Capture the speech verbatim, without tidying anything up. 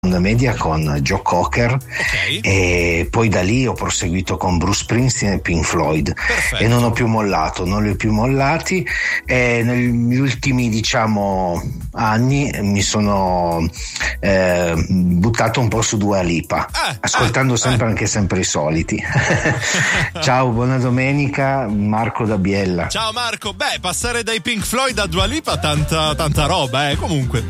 media con Joe Cocker, okay. E poi da lì ho proseguito con Bruce Springsteen e Pink Floyd. Perfetto. E non ho più mollato, non li ho più mollati, e negli ultimi diciamo anni mi sono eh, buttato un po' su Dua Lipa, eh, ascoltando eh, sempre eh. anche sempre i soliti. Ciao, buona domenica, Marco da Biella. Ciao Marco, beh, passare dai Pink Floyd a Dua Lipa tanta tanta roba, eh, comunque.